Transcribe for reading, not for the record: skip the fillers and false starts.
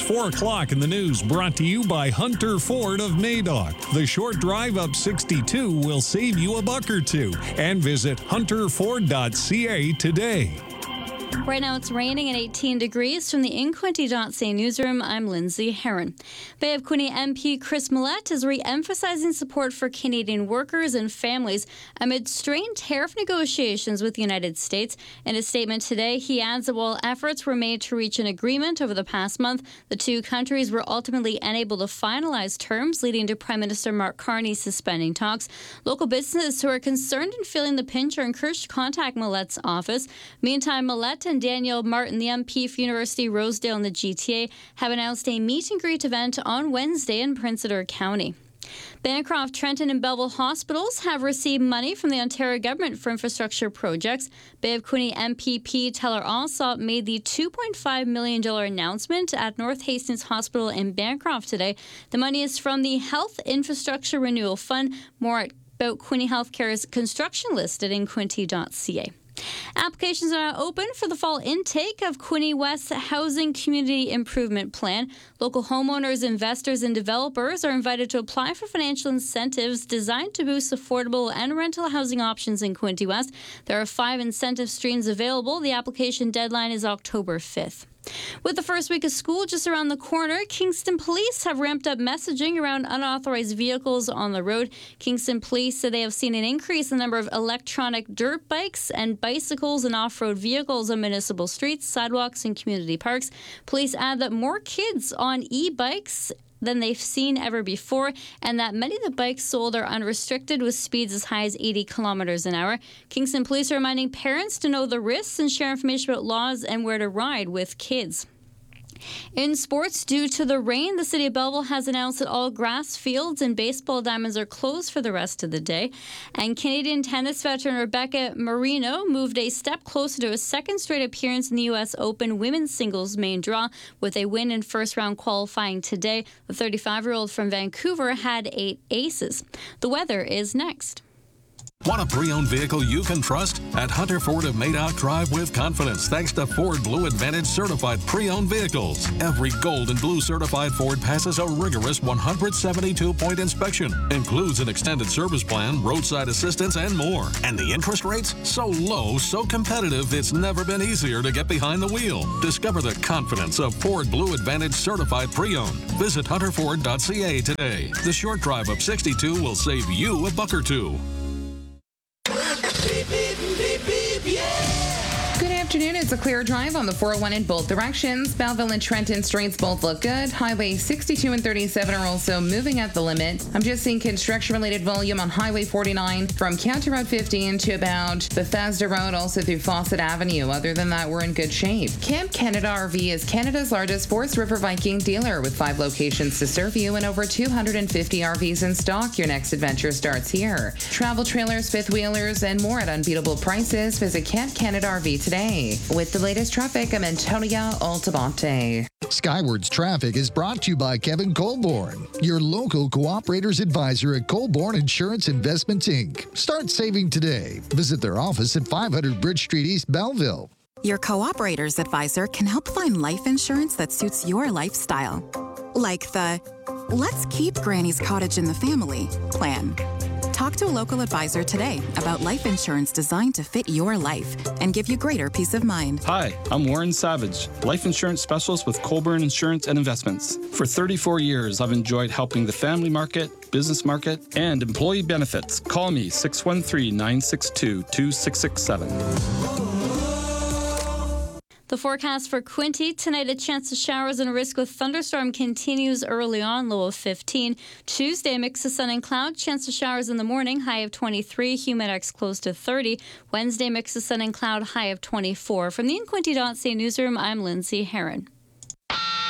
4 o'clock in the news, brought to you by Hunter Ford of Madoc. The short drive up 62 will save you a buck or two. And visit hunterford.ca today. Right now it's raining at 18 degrees. From the InQuinte.ca newsroom, I'm Lindsay Heron. Bay of Quinte MP Chris Millett is re-emphasizing support for Canadian workers and families amid strained tariff negotiations with the United States. In a statement today, he adds that while efforts were made to reach an agreement over the past month, the two countries were ultimately unable to finalize terms, leading to Prime Minister Mark Carney suspending talks. Local businesses who are concerned and feeling the pinch are encouraged to contact Millett's office. Meantime, Millett and Daniel Martin, the MP for University Rosedale in the GTA, have announced a meet and greet event on Wednesday in Prince Edward County. Bancroft, Trenton and Belleville hospitals have received money from the Ontario government for infrastructure projects. Bay of Quinte MPP Teller Alsop made the $2.5 million announcement at North Hastings Hospital in Bancroft today. The money is from the Health Infrastructure Renewal Fund. More about Quinte Healthcare's construction list at InQuinte.ca. Applications are now open for the fall intake of Quinte West's Housing Community Improvement Plan. Local homeowners, investors, and developers are invited to apply for financial incentives designed to boost affordable and rental housing options in Quinte West. There are 5 incentive streams available. The application deadline is October 5th. With the first week of school just around the corner, Kingston Police have ramped up messaging around unauthorized vehicles on the road. Kingston Police said they have seen an increase in the number of electronic dirt bikes and bicycles and off-road vehicles on municipal streets, sidewalks, and community parks. Police add that more kids on e-bikes than they've seen ever before, and that many of the bikes sold are unrestricted with speeds as high as 80 kilometers an hour. Kingston Police are reminding parents to know the risks and share information about laws and where to ride with kids. In sports, due to the rain, the City of Belleville has announced that all grass fields and baseball diamonds are closed for the rest of the day. And Canadian tennis veteran Rebecca Marino moved a step closer to a second straight appearance in the U.S. Open women's singles main draw with a win in first-round qualifying today. The 35-year-old from Vancouver had 8 aces. The weather is next. Want a pre-owned vehicle you can trust? At Hunter Ford of Madoc, drive with confidence thanks to Ford Blue Advantage certified pre-owned vehicles. Every gold and blue certified Ford passes a rigorous 172-point inspection. Includes an extended service plan, roadside assistance, and more. And the interest rates? So low, so competitive, it's never been easier to get behind the wheel. Discover the confidence of Ford Blue Advantage certified pre-owned. Visit hunterford.ca today. The short drive up 62 will save you a buck or two. Good afternoon. It's a clear drive on the 401 in both directions. Belleville and Trenton streets both look good. Highway 62 and 37 are also moving at the limit. I'm just seeing construction-related volume on Highway 49 from County Road 15 to about Bethesda Road, also through Fawcett Avenue. Other than that, we're in good shape. Camp Canada RV is Canada's largest Forest River Viking dealer with 5 locations to serve you and over 250 RVs in stock. Your next adventure starts here. Travel trailers, fifth wheelers, and more at unbeatable prices. Visit Camp Canada RV today. With the latest traffic, I'm Antonia Altabate. Skywards Traffic is brought to you by Kevin Colborn, your local cooperators advisor at Colborn Insurance Investments, Inc. Start saving today. Visit their office at 500 Bridge Street, East Belleville. Your cooperators advisor can help find life insurance that suits your lifestyle. Like the Let's Keep Granny's Cottage in the Family plan. Talk to a local advisor today about life insurance designed to fit your life and give you greater peace of mind. Hi, I'm Warren Savage, life insurance specialist with Colburn Insurance and Investments. For 34 years, I've enjoyed helping the family market, business market, and employee benefits. Call me 613-962-2667. The forecast for Quinte tonight, a chance of showers and a risk of thunderstorm continues early on, low of 15. Tuesday, mix of sun and cloud, chance of showers in the morning, high of 23, humidex close to 30. Wednesday, mix of sun and cloud, high of 24. From the InQuinte.ca newsroom, I'm Lindsay Heron.